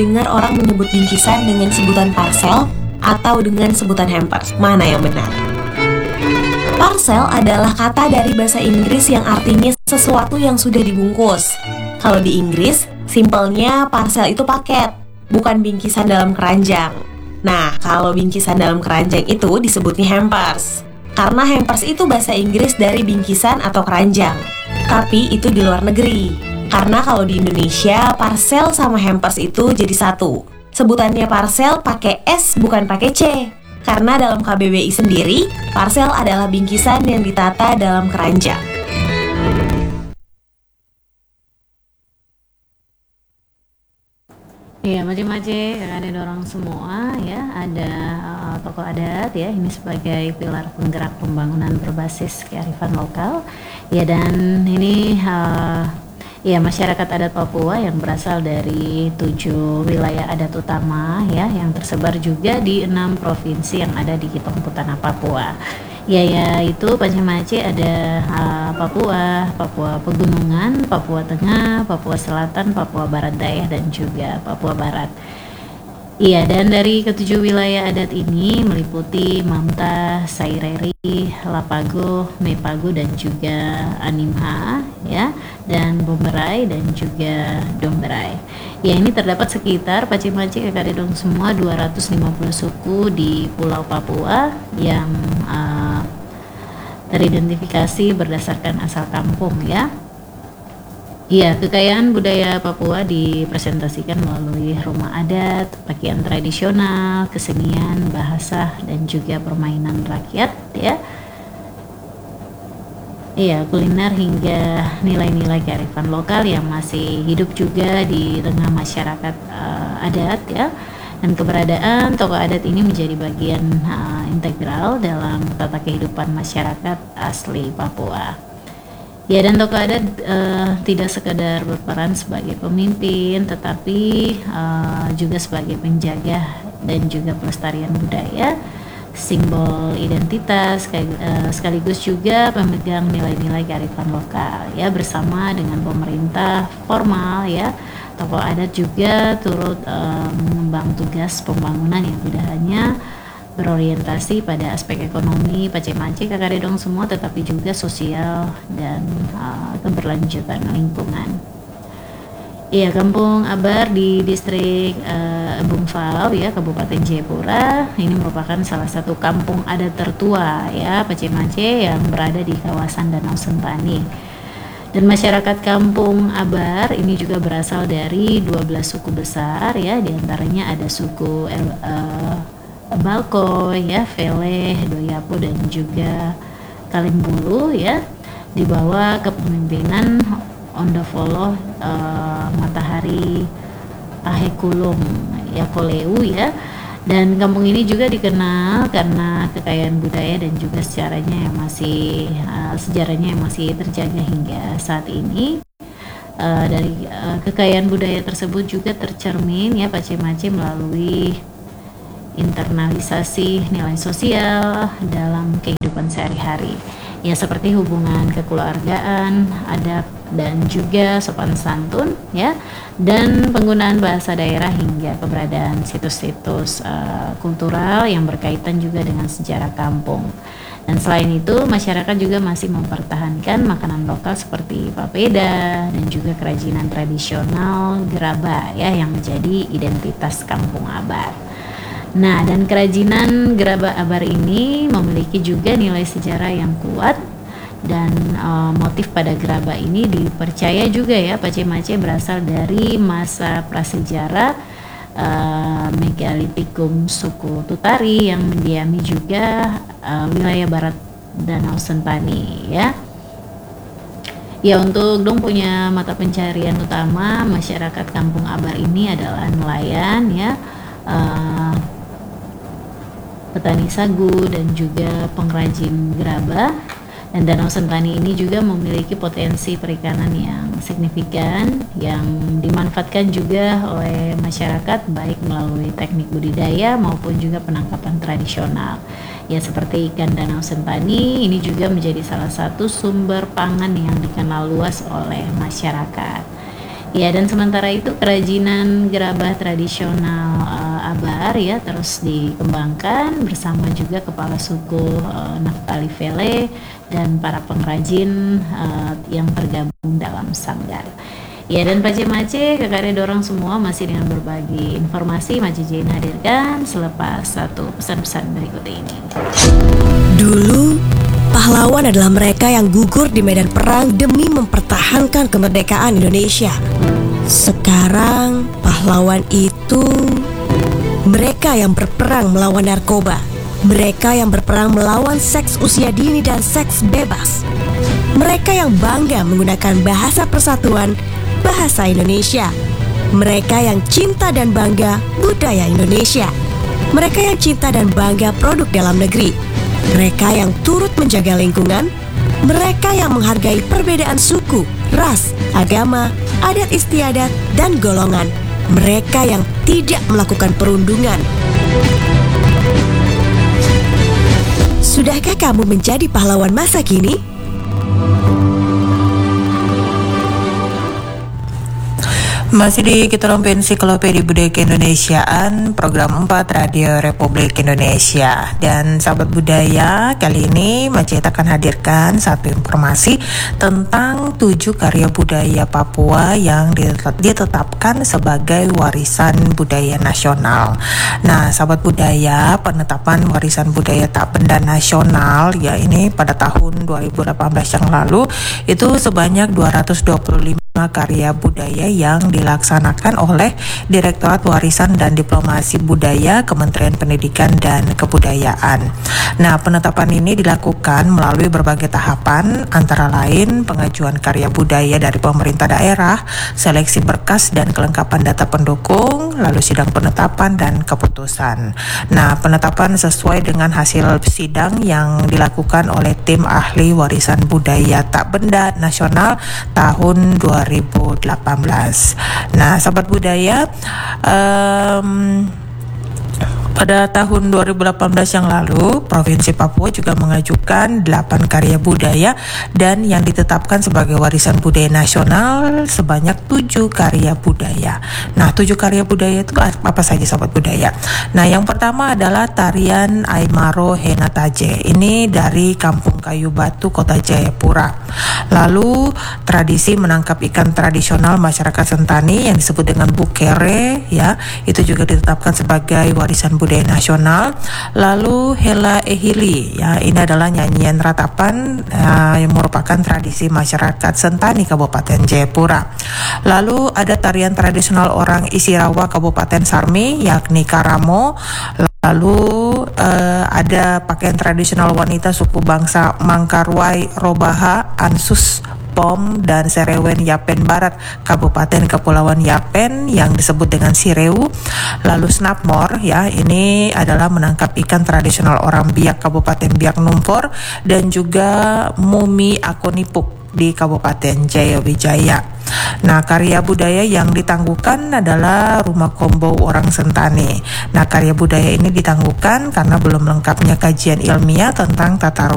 dengar orang menyebut bingkisan dengan sebutan parcel atau dengan sebutan hampers. Mana yang benar? Parcel adalah kata dari bahasa Inggris yang artinya sesuatu yang sudah dibungkus. Kalau di Inggris, simpelnya parcel itu paket, bukan bingkisan dalam keranjang. Nah, kalau bingkisan dalam keranjang itu disebutnya hampers. Karena hampers itu bahasa Inggris dari bingkisan atau keranjang. Tapi itu di luar negeri. Karena kalau di Indonesia, parcel sama hampers itu jadi satu. Sebutannya parcel pakai S bukan pakai C. Karena dalam KBBI sendiri, parcel adalah bingkisan yang ditata dalam keranjang. Iya, macam-macam ada dorong semua ya, ada tokoh adat ya, ini sebagai pilar penggerak pembangunan berbasis kearifan lokal. Ya, dan ini ya, masyarakat adat Papua yang berasal dari 7 wilayah adat utama ya, yang tersebar juga di 6 provinsi yang ada di Pemutana Papua. Ya, yaitu macam-macam ada Papua Pegunungan, Papua Tengah, Papua Selatan, Papua Barat Daya, dan juga Papua Barat. Iya, dan dari ketujuh wilayah adat ini meliputi Mamta, Saireri, Lapago, Mepago, dan juga Animha, ya, dan Bomberai dan juga Domberai. Ya, ini terdapat sekitar Paci-Paci Kakaredong semua 250 suku di Pulau Papua yang teridentifikasi berdasarkan asal kampung ya. Iya, kekayaan budaya Papua dipresentasikan melalui rumah adat, pakaian tradisional, kesenian, bahasa, dan juga permainan rakyat ya. Iya, kuliner hingga nilai-nilai kearifan lokal yang masih hidup juga di tengah masyarakat adat ya. Dan keberadaan tokoh adat ini menjadi bagian integral dalam tata kehidupan masyarakat asli Papua. Ya, dan tokoh adat tidak sekadar berperan sebagai pemimpin, tetapi juga sebagai penjaga dan juga pelestarian budaya, simbol identitas, sekaligus juga pemegang nilai-nilai kearifan lokal ya, bersama dengan pemerintah formal ya. Tokoh adat juga turut mengembang tugas pembangunan yang tidak hanya berorientasi pada aspek ekonomi, Pace-Mace, Kakaredong semua, tetapi juga sosial dan keberlanjutan lingkungan. Iya, Kampung Abar di distrik Bungfalau ya, Kabupaten Jayapura, ini merupakan salah satu kampung adat tertua ya, Pace-Mace, yang berada di kawasan Danau Sentani. Dan masyarakat Kampung Abar ini juga berasal dari 12 suku besar ya, diantaranya ada suku Balkoy ya, Veleh, Doyapo, dan juga Kalimbulu ya, di bawah kepemimpinan Ondofolo Matahari Ahekulung Yakoleu ya. Dan kampung ini juga dikenal karena kekayaan budaya dan juga sejarahnya yang masih terjaga hingga saat ini. Dari kekayaan budaya tersebut juga tercermin ya, Pace-Mace melalui internalisasi nilai sosial dalam kehidupan sehari-hari ya, seperti hubungan kekeluargaan, adab, dan juga sopan santun ya, dan penggunaan bahasa daerah hingga keberadaan situs-situs kultural yang berkaitan juga dengan sejarah kampung. Dan selain itu, masyarakat juga masih mempertahankan makanan lokal seperti papeda dan juga kerajinan tradisional gerabah ya, yang menjadi identitas Kampung Abar. Nah, dan kerajinan gerabah Abar ini memiliki juga nilai sejarah yang kuat, dan motif pada gerabah ini dipercaya juga ya, Pace-Mace berasal dari masa prasejarah Megalitikum suku Tutari yang mendiami juga wilayah barat Danau Sentani ya. Ya, untuk dong punya mata pencarian utama masyarakat Kampung Abar ini adalah nelayan ya, petani sagu, dan juga pengrajin gerabah. Dan Danau Sentani ini juga memiliki potensi perikanan yang signifikan yang dimanfaatkan juga oleh masyarakat, baik melalui teknik budidaya maupun juga penangkapan tradisional. Ya, seperti ikan Danau Sentani ini juga menjadi salah satu sumber pangan yang dikenal luas oleh masyarakat. Ya, dan sementara itu kerajinan gerabah tradisional Abar ya terus dikembangkan bersama juga kepala suku Naftali Vele dan para pengrajin yang tergabung dalam sanggar. Ya, dan Pak Mace, kakaknya dorong semua masih dengan berbagi informasi Mace Jane hadirkan selepas satu pesan-pesan berikut ini. Dulu, pahlawan adalah mereka yang gugur di medan perang demi mempertahankan kemerdekaan Indonesia. Sekarang, pahlawan itu mereka yang berperang melawan narkoba, mereka yang berperang melawan seks usia dini dan seks bebas, mereka yang bangga menggunakan bahasa persatuan, bahasa Indonesia, mereka yang cinta dan bangga budaya Indonesia, mereka yang cinta dan bangga produk dalam negeri, mereka yang turut menjaga lingkungan, mereka yang menghargai perbedaan suku, ras, agama, adat istiadat, dan golongan, mereka yang tidak melakukan perundungan. Sudahkah kamu menjadi pahlawan masa kini? Masih di Kita Ensiklopedia Budaya Keindonesiaan, program 4 Radio Republik Indonesia. Dan sahabat budaya, kali ini Mace akan hadirkan satu informasi tentang 7 karya budaya Papua yang ditetapkan sebagai warisan budaya nasional. Nah, sahabat budaya, penetapan warisan budaya tak benda nasional ya ini pada tahun 2018 yang lalu itu sebanyak 225 karya budaya yang dilaksanakan oleh Direktorat Warisan dan Diplomasi Budaya Kementerian Pendidikan dan Kebudayaan. Nah, penetapan ini dilakukan melalui berbagai tahapan, antara lain pengajuan karya budaya dari pemerintah daerah, seleksi berkas dan kelengkapan data pendukung, lalu sidang penetapan dan keputusan. Nah, penetapan sesuai dengan hasil sidang yang dilakukan oleh tim ahli warisan budaya tak benda nasional tahun 2018. Nah, sahabat budaya, pada tahun 2018 yang lalu, Provinsi Papua juga mengajukan 8 karya budaya dan yang ditetapkan sebagai warisan budaya nasional sebanyak 7 karya budaya. Nah, 7 karya budaya itu apa saja sahabat budaya? Nah, yang pertama adalah tarian Aymaro Henataje. Ini dari Kampung Kayu Batu, Kota Jayapura. Lalu, tradisi menangkap ikan tradisional masyarakat Sentani yang disebut dengan bukere, ya, itu juga ditetapkan sebagai warisan budaya nasional. Lalu Hela Ehili, ya, ini adalah nyanyian ratapan yang merupakan tradisi masyarakat Sentani Kabupaten Jayapura. Lalu ada tarian tradisional orang Isirawa Kabupaten Sarmi yakni Karamo. Lalu ada pakaian tradisional wanita suku bangsa Mangkarwai Robaha, Ansus Pom dan Serewen Yapen Barat Kabupaten Kepulauan Yapen yang disebut dengan Sireu. Lalu Snapmore, ya, ini adalah menangkap ikan tradisional orang Biak Kabupaten Biak Numfor dan juga Mumi Akonipuk di Kabupaten Jayawijaya. Nah, karya budaya yang ditangguhkan adalah Rumah Kombo Orang Sentani. Nah, karya budaya ini ditangguhkan karena belum lengkapnya kajian ilmiah tentang tata